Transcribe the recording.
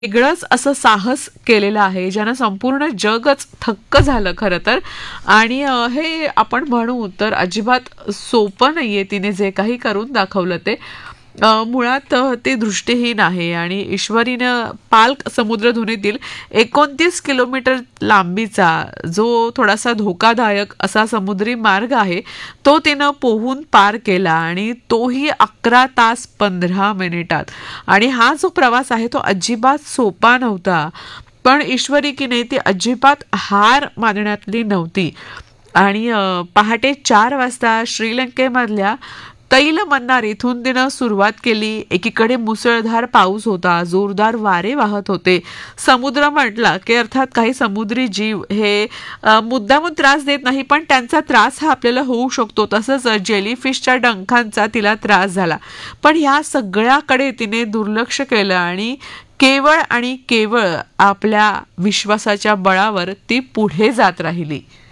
वेगळंच असं साहस केलेलं आहे, ज्यानं संपूर्ण जगच थक्क झालं खरं तर. आणि हे आपण म्हणू तर अजिबात सोपं नाहीये तिने जे काही करून दाखवलं ते. मुळात ते दृष्टीहीन आहे आणि ईश्वरीनं पाल्क समुद्रधुनीतील 29 किलोमीटर लांबीचा जो थोडासा धोकादायक असा समुद्री मार्ग आहे तो तिनं पोहून पार केला आणि तोही 11 तास 15 मिनिटात. आणि हा जो प्रवास आहे तो अजिबात सोपा नव्हता. पण ईश्वरी की नाही ती अजिबात हार मानण्यातली नव्हती. आणि पहाटे 4 वाजता श्रीलंकेमधल्या तैल मन्नार इथून तिनं सुरुवात केली. एकीकडे मुसळधार पाऊस होता, जोरदार वारे वाहत होते. समुद्र म्हटला की अर्थात काही समुद्री जीव हे मुद्दामून त्रास देत नाही, पण त्यांचा त्रास हा आपल्याला होऊ शकतो. तसंच जेलीफिशच्या डंखांचा तिला त्रास झाला. पण ह्या सगळ्याकडे तिने दुर्लक्ष केलं आणि केवळ आपल्या विश्वासाच्या बळावर ती पुढे जात राहिली.